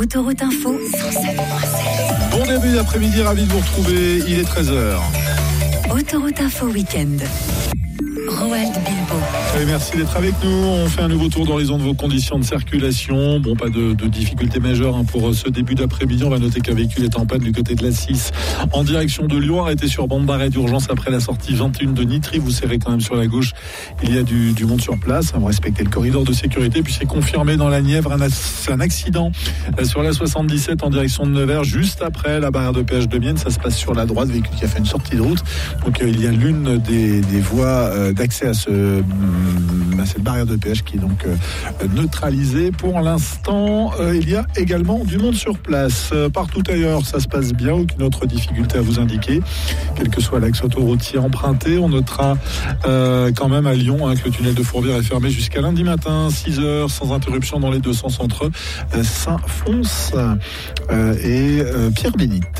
Autoroute Info 107.7. Bon début d'après-midi, ravi de vous retrouver, il est 13h. Autoroute Info Week-end. Roald Bilbo. Et merci d'être avec nous. On fait un nouveau tour d'horizon de vos conditions de circulation. Bon, pas de difficultés majeures pour ce début d'après-midi. On va noter qu'un véhicule est en panne du côté de la 6 en direction de Lyon, arrêté sur bande d'arrêt d'urgence après la sortie 21 de Nitry. Vous serrez quand même sur la gauche. Il y a du monde sur place. Vous respectez le corridor de sécurité. Puis c'est confirmé dans la Nièvre un accident sur la 77 en direction de Nevers, juste après la barrière de péage de Mienne. Ça se passe sur la droite, véhicule qui a fait une sortie de route. Donc il y a l'une des voies d'accès à cette barrière de péage qui est donc neutralisée. Pour l'instant, il y a également du monde sur place. Partout ailleurs, ça se passe bien, aucune autre difficulté à vous indiquer. Quel que soit l'axe autoroutier emprunté, on notera quand même à Lyon que le tunnel de Fourvière est fermé jusqu'à lundi matin, 6h, sans interruption dans les deux sens entre Saint-Fons et Pierre-Bénite.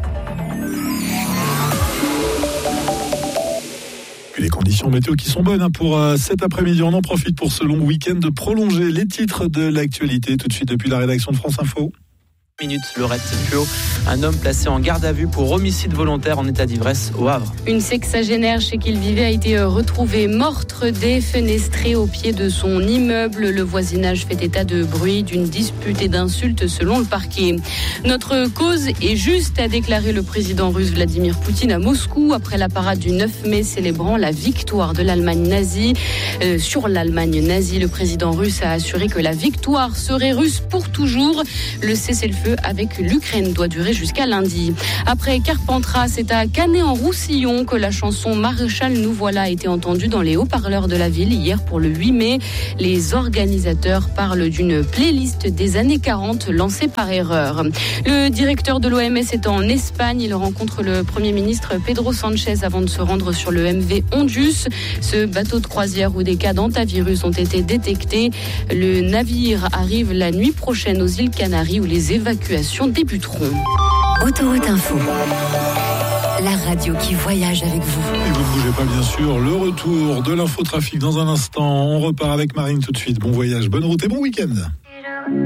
Les conditions météo qui sont bonnes pour cet après-midi. On en profite pour ce long week-end de prolonger les titres de l'actualité. Tout de suite depuis la rédaction de France Info. Laurette Puot, un homme placé en garde à vue pour homicide volontaire en état d'ivresse au Havre. Une sexagénaire chez qui il vivait a été retrouvée morte défenestrée au pied de son immeuble. Le voisinage fait état de bruit, d'une dispute et d'insultes selon le parquet. Notre cause est juste, a déclaré le président russe Vladimir Poutine à Moscou après la parade du 9 mai célébrant la victoire de l'Allemagne nazie. Sur l'Allemagne nazie, le président russe a assuré que la victoire serait russe pour toujours. Le cessez-le-feu avec l'Ukraine doit durer jusqu'à lundi. Après Carpentras, c'est à Canet-en-Roussillon que la chanson Maréchal nous voilà a été entendue dans les haut-parleurs de la ville hier pour le 8 mai. Les organisateurs parlent d'une playlist des années 40 lancée par erreur. Le directeur de l'OMS est en Espagne. Il rencontre le Premier ministre Pedro Sanchez avant de se rendre sur le MV Ondus, ce bateau de croisière où des cas d'hantavirus ont été détectés. Le navire arrive la nuit prochaine aux îles Canaries où les évacuations débuteront. Autoroute Info. La radio qui voyage avec vous. Et vous ne bougez pas, bien sûr. Le retour de l'infotrafic dans un instant. On repart avec Marine tout de suite. Bon voyage, bonne route et bon week-end.